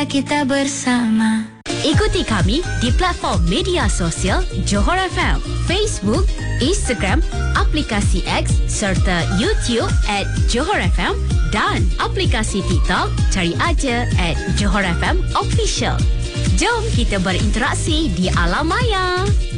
Kita bersama. Ikuti kami di platform media sosial Johor FM, Facebook, Instagram, aplikasi X serta YouTube @Johor FM dan aplikasi TikTok cari aja @Johor FM Official. Jom kita berinteraksi di alam maya.